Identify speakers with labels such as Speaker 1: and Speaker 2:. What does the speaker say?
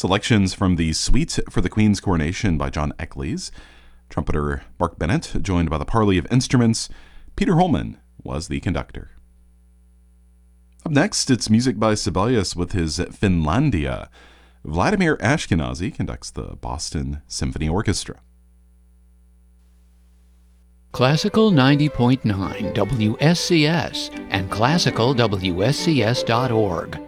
Speaker 1: Selections from the Suite for the Queen's Coronation by John Eccles. Trumpeter Mark Bennett, joined by the parley of instruments. Peter Holman was the conductor. Up next, it's music by Sibelius with his Finlandia. Vladimir Ashkenazy conducts the Boston Symphony Orchestra.
Speaker 2: Classical 90.9 WSCS and classicalwscs.org